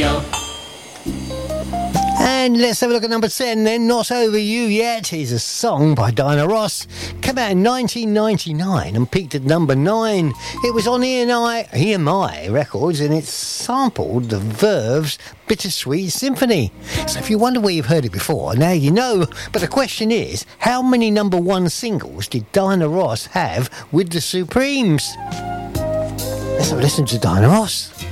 Radio. And let's have a look at number 10 then. Not Over You Yet is a song by Diana Ross. Came out in 1999 and peaked at number 9. It was on EMI Records and it sampled the Verve's Bittersweet Symphony. So if you wonder where you've heard it before, now you know. But the question is, how many number 1 singles did Diana Ross have with the Supremes? Let's have a listen to Diana Ross.